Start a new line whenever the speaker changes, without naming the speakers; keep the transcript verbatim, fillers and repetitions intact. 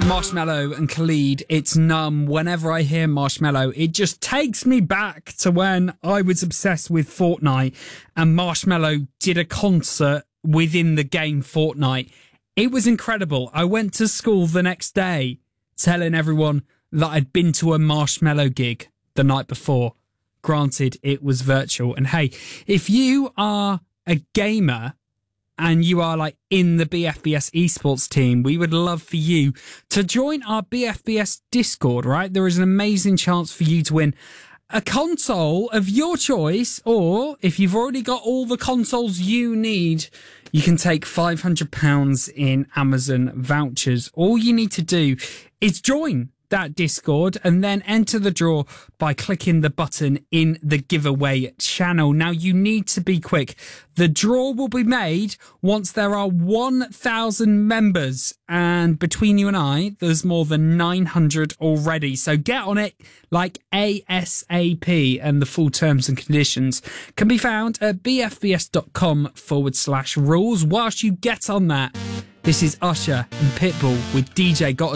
Marshmello and Khalid, It's Numb. Whenever I hear Marshmello, it just takes me back to when I was obsessed with Fortnite and Marshmello did a concert within the game Fortnite. It was incredible. I went to school the next day telling everyone that I'd been to a Marshmello gig the night before. Granted, it was virtual. And hey, if you are a gamer and you are like in the B F B S esports team, we would love for you to join our B F B S Discord, right? There is an amazing chance for you to win a console of your choice, or if you've already got all the consoles you need, you can take five hundred pounds in Amazon vouchers. All you need to do is join that Discord and then enter the draw by clicking the button in the giveaway channel. Now, you need to be quick. The draw will be made once there are one thousand members, and between you and I, there's more than nine hundred already. So get on it like ASAP, and the full terms and conditions can be found at bfbs.com forward slash rules. Whilst you get on that, this is Usher and Pitbull with D J Got a